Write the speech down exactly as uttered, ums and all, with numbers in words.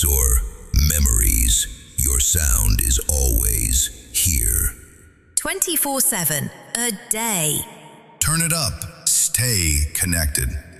or memories, your sound is always here. twenty-four seven, a day. Turn it up. Stay connected.